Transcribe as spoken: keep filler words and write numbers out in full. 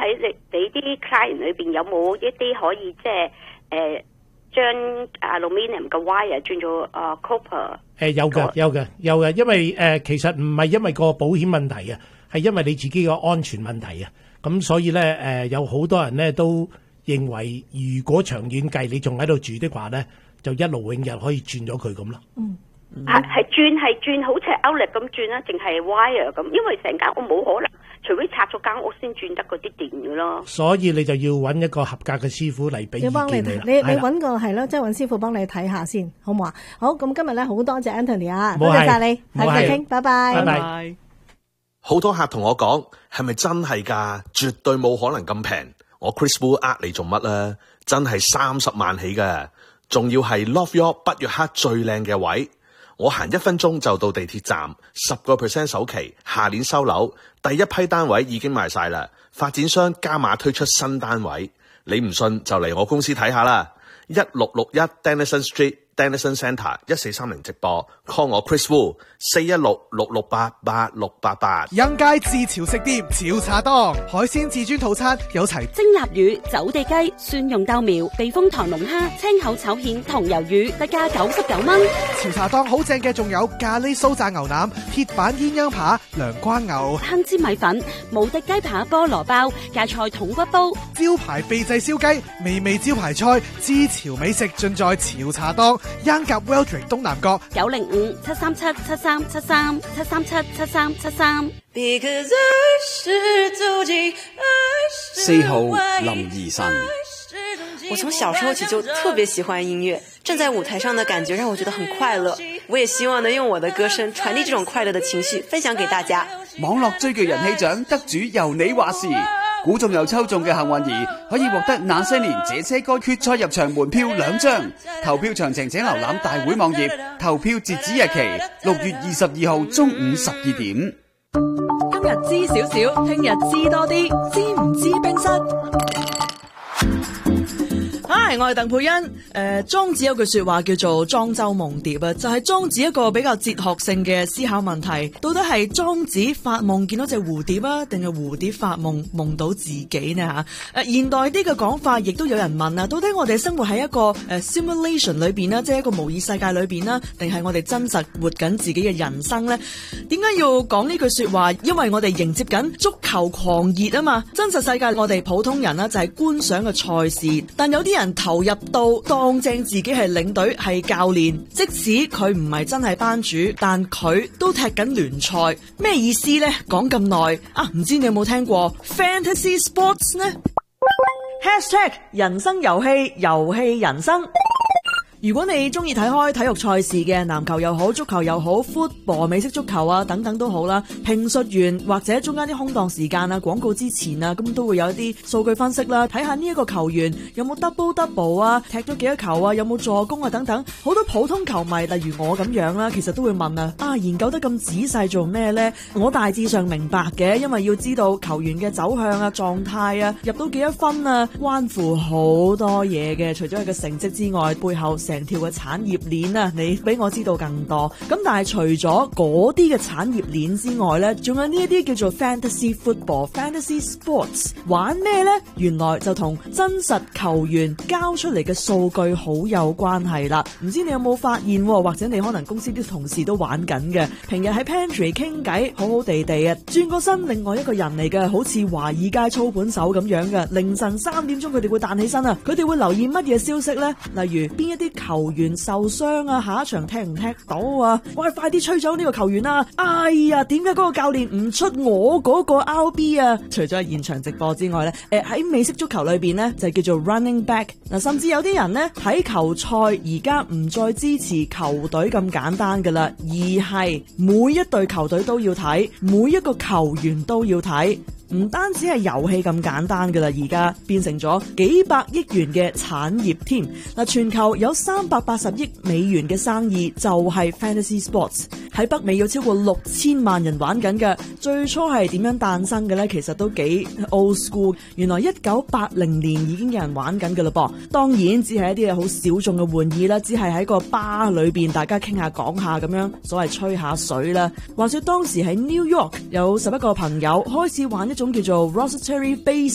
喺你你啲 client 裏邊有冇一啲可以即係誒將 aluminium 嘅 wire 轉做啊 copper？ 誒有嘅有嘅有嘅，因為誒、呃、其實唔係因為個保險問題啊，係因為你自己個安全問題啊。咁所以咧誒、呃、有好多人咧都認為，如果長遠計你仲喺度住的話咧，就一勞永逸可以轉咗佢咁咯。 嗯。係係轉係轉，好似 outlet 咁轉啦，淨係 wire 咁，因為成間屋冇可能，除非拆咗間屋先轉得嗰啲電嘅咯。 所以你就要揾一個合格嘅師傅嚟俾意見你啦。 你你揾個係咯，即係揾師傅幫你睇下先，好唔好啊？好，咁今日咧好多謝 Anthony 啊，多謝晒你，下次傾，拜拜， 拜拜。 好多客同我講，係咪真係㗎？絕對冇可能咁平。我 Chris Wu 呃你做乜啊？真係三十萬起㗎，仲要係 Love York 北約克最靚嘅位。我行一分鐘就到地鐵站，十個 percent 首期，下年收樓，第一批單位已經賣晒啦。發展商加碼推出新單位，你唔信就嚟我公司睇下啦。一六六一 Denison Street。Denison Centre 一四三零直播 call 我 Chris Wu 四一六六六八八六八八。 蔭街自潮食店潮茶檔海鮮至尊套餐有齊蒸臘魚、走地雞、蒜蓉豆苗、避風塘龍蝦、青口炒蜆同魷魚，特價九十九蚊。 潮茶檔好正嘅仲有咖喱酥炸牛腩、鐵板鴛鴦扒、涼瓜牛、 香煎米粉、無敵雞扒菠蘿包、芥菜筒骨煲、 招牌秘製燒雞、美味招牌菜、之潮美食盡在潮茶檔。央甲 Welltree 東南角九零五七三七七三七三七三七七三七三。 四號林怡晨， 我從小時候起就特別喜歡音樂，站在舞台上的感覺讓我覺得很快樂。我也希望能用我的歌聲傳遞這種快樂的情緒，分享給大家。 網絡追劇人氣獎得主由你話事。估中又抽中嘅幸運兒可以獲得那些年這些歌決賽入場門票兩張，投票詳情請瀏覽大會網頁，投票截止日期六月二十二號中午十二點。 今日知少少，聽日知多啲，知唔知冰室？嗨，我係鄧佩欣。誒、呃，莊子有句說話叫做莊周夢蝶啊，就係、是、莊子一個比較哲學性嘅思考問題，到底係莊子發夢見到隻蝴蝶啊，定係蝴蝶發夢夢到自己呢？吓、呃，誒，現代啲嘅講法，亦都有人問啊，到底我哋生活喺一個誒、呃、simulation 裏邊啦，即係一個模擬世界裏邊啦，定係我哋真實活緊自己嘅人生呢？點解要講呢句說話？因為我哋迎接緊足球狂熱啊嘛，真實世界我哋普通人啦就係觀賞嘅賽事，但有啲人投入到當正自己係領隊係教練，即使佢唔係真係班主，但佢都踢緊聯賽。咩意思呢？講咁耐啊，唔知你有冇聽過 Fantasy Sports 呢？ Hashtag 人生遊戲，遊戲人生。如果你中意睇開體育賽事嘅，籃球又好，足球又好 ，football 美式足球啊等等都好啦，評述員或者中間啲空檔時間啊，廣告之前啊，咁都會有一啲數據分析啦，睇下呢一個球員有冇 double double 啊，踢咗幾多球啊，有冇助攻啊等等，好多普通球迷例如我咁樣啦，其實都會問啊，啊研究得咁仔細做咩呢？我大致上明白嘅，因為要知道球員嘅走向啊、狀態啊、入到幾多分啊，關乎好多嘢嘅，除咗佢嘅成績之外，背後成條嘅產業鏈啊，你比我知道更多。咁但係除咗嗰啲嘅產業鏈之外呢，仲有呢一啲叫做 fantasy football、fantasy sports， 玩咩呢？原來就同真實球員交出嚟嘅數據好有關係啦。唔知你有冇發現，或者你可能公司啲同事都玩緊嘅，平日喺 pantry 傾偈，好好地地啊，轉個身另外一個人嚟嘅，好似華爾街操盤手咁樣嘅。凌晨三點鐘佢哋會彈起身啊，佢哋會留意乜嘢消息呢？例如邊一啲球員受傷啊，下一場踢唔踢到啊？喂，快啲吹走呢個球員啊！哎呀，點解嗰個教練唔出我嗰個 R B 啊？除咗係現場直播之外咧，誒、呃、喺美式足球裏邊咧就叫做 running back。嗱，甚至有啲人咧睇球賽而家唔再支持球隊咁簡單噶啦，而係每一隊球隊都要睇，每一個球員都要睇。唔單止係遊戲咁簡單噶啦，而家變成咗幾百億元嘅產業添。嗱，全球有三百八十億美元嘅生意就係 Fantasy Sports， 喺北美有超過六千萬人玩緊嘅。最初係點樣誕生嘅呢？其實都幾 old school。原來一九八零年已經有人玩緊嘅嘞噃。當然只係一啲好小眾嘅玩意啦，只係喺個吧裏邊大家傾下講下咁樣，所謂吹下水啦。話說當時喺 New York 有十一個朋友開始玩一種叫做 Rosatory Base